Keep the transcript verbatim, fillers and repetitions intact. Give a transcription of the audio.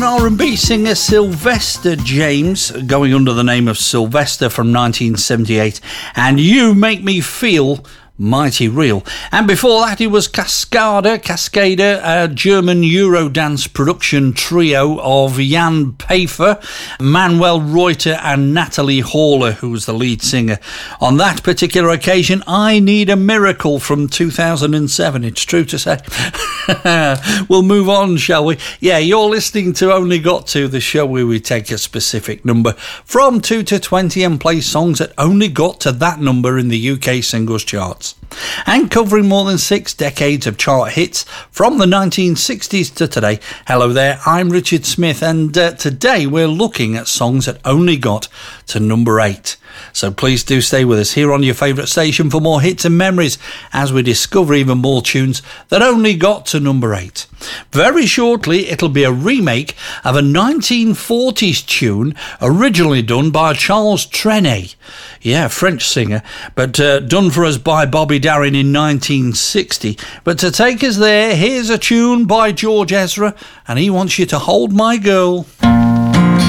R and B singer Sylvester James, going under the name of Sylvester, from nineteen seventy-eight, and You Make Me Feel Mighty Real. And before that, it was Cascada, Cascada, a German Eurodance production trio of Jan Pfeiffer, Manuel Reuter and Natalie Haller, who was the lead singer. On that particular occasion, I Need a Miracle from two thousand seven, it's true to say. We'll move on, shall we? Yeah, you're listening to Only Got To, the show where we take a specific number from two to twenty and play songs that only got to that number in the U K singles charts. And covering more than six decades of chart hits from the nineteen sixties to today. Hello there, I'm Richard Smith, and uh, today we're looking at songs that only got to number eight. So please do stay with us here on your favourite station for more hits and memories as we discover even more tunes that only got to number eight. Very shortly, it'll be a remake of a nineteen forties tune originally done by Charles Trenet. Yeah, French singer, but uh, done for us by Bobby Darin in nineteen sixty. But to take us there, here's a tune by George Ezra, and he wants you to hold my girl.